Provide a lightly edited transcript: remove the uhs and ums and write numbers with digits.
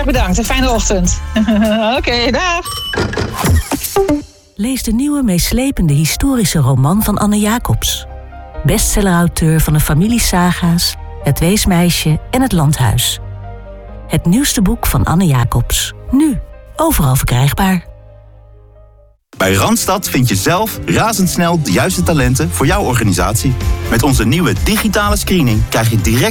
erg bedankt. Een fijne ochtend. Oké, dag. Lees de nieuwe meeslepende historische roman van Anne Jacobs. Bestseller-auteur van de familiesaga's, Het Weesmeisje en Het Landhuis. Het nieuwste boek van Anne Jacobs. Nu, overal verkrijgbaar. Bij Randstad vind je zelf razendsnel de juiste talenten voor jouw organisatie. Met onze nieuwe digitale screening krijg je direct